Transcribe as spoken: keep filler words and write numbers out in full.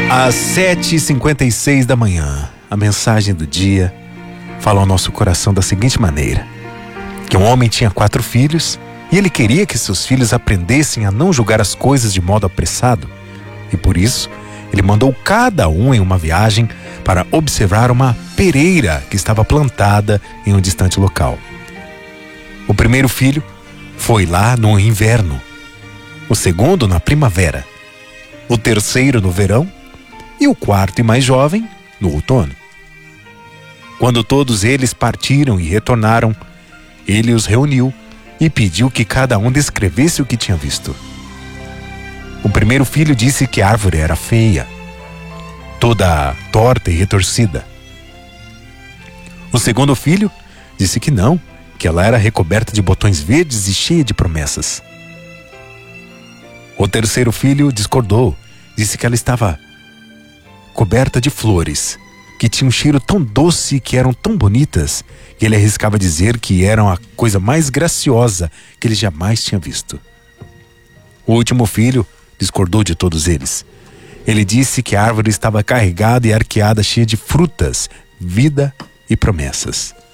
Às sete e cinquenta e seis da manhã, a mensagem do dia fala ao nosso coração da seguinte maneira: que um homem tinha quatro filhos e ele queria que seus filhos aprendessem a não julgar as coisas de modo apressado, e por isso ele mandou cada um em uma viagem para observar uma pereira que estava plantada em um distante local. O primeiro filho foi lá no inverno, o segundo na primavera, o terceiro no verão e o quarto e mais jovem no outono. Quando todos eles partiram e retornaram, ele os reuniu e pediu que cada um descrevesse o que tinha visto. O primeiro filho disse que a árvore era feia, toda torta e retorcida. O segundo filho disse que não, que ela era recoberta de botões verdes e cheia de promessas. O terceiro filho discordou, disse que ela estava coberta de flores, que tinham um cheiro tão doce e que eram tão bonitas, que ele arriscava dizer que eram a coisa mais graciosa que ele jamais tinha visto. O último filho discordou de todos eles. Ele disse que a árvore estava carregada e arqueada, cheia de frutas, vida e promessas.